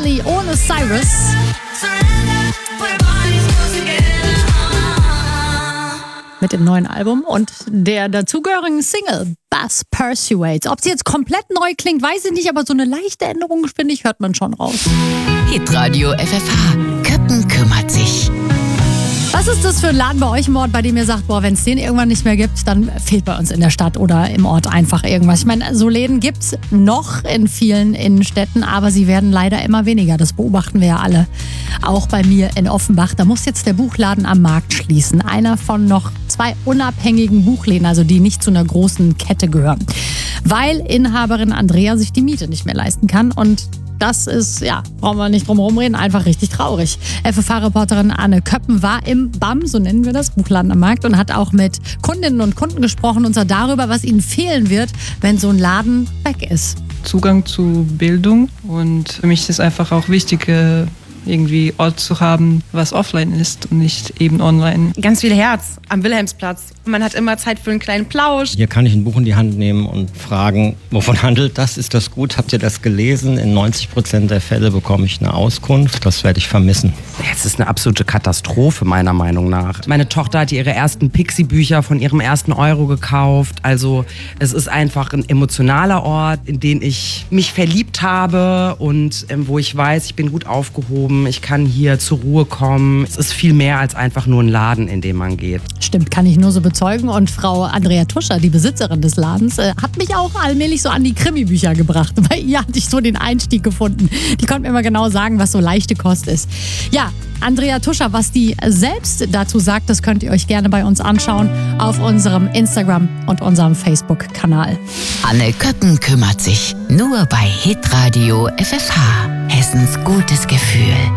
Marley ohne Cyrus. Mit dem neuen Album und der dazugehörigen Single Bass Persuades. Ob sie jetzt komplett neu klingt, weiß ich nicht, aber so eine leichte Änderung, finde ich, hört man schon raus. Hitradio FFH. Köppen kümmert sich. Was ist das für ein Laden bei euch im Ort, bei dem ihr sagt, wenn es den irgendwann nicht mehr gibt, dann fehlt bei uns in der Stadt oder im Ort einfach irgendwas? Ich meine, so Läden gibt es noch in vielen Innenstädten, aber sie werden leider immer weniger. Das beobachten wir ja alle. Auch bei mir in Offenbach. Da muss jetzt der Buchladen am Markt schließen. Einer von noch 2 unabhängigen Buchläden, also die nicht zu einer großen Kette gehören. Weil Inhaberin Andrea sich die Miete nicht mehr leisten kann und das ist, brauchen wir nicht drum herum reden, einfach richtig traurig. FFH-Reporterin Anne Köppen war im BAM, so nennen wir das, Buchladen am Markt, und hat auch mit Kundinnen und Kunden gesprochen, und zwar darüber, was ihnen fehlen wird, wenn so ein Laden weg ist. Zugang zu Bildung, und für mich ist es einfach auch wichtig, irgendwie Ort zu haben, was offline ist und nicht eben online. Ganz viel Herz am Wilhelmsplatz. Man hat immer Zeit für einen kleinen Plausch. Hier kann ich ein Buch in die Hand nehmen und fragen, wovon handelt das? Ist das gut? Habt ihr das gelesen? In 90% der Fälle bekomme ich eine Auskunft. Das werde ich vermissen. Es ist eine absolute Katastrophe, meiner Meinung nach. Meine Tochter hat ihre ersten Pixie-Bücher von ihrem ersten Euro gekauft. Also es ist einfach ein emotionaler Ort, in den ich mich verliebt habe und wo ich weiß, ich bin gut aufgehoben. Ich kann hier zur Ruhe kommen. Es ist viel mehr als einfach nur ein Laden, in den man geht. Stimmt, kann ich nur so bezeugen. Und Frau Andrea Tuscher, die Besitzerin des Ladens, hat mich auch allmählich so an die Krimi-Bücher gebracht. Bei ihr hatte ich so den Einstieg gefunden. Die konnte mir immer genau sagen, was so leichte Kost ist. Ja, Andrea Tuscher, was die selbst dazu sagt, das könnt ihr euch gerne bei uns anschauen auf unserem Instagram und unserem Facebook-Kanal. Anne Köppen kümmert sich. Nur bei Hitradio FFH. Hessens gutes Gefühl.